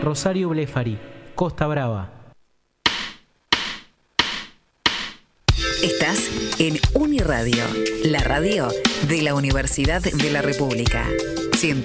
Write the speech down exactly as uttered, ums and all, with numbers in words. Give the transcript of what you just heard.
Rosario Blefari, Costa Brava. Estás en Uniradio, la radio de la Universidad de la República.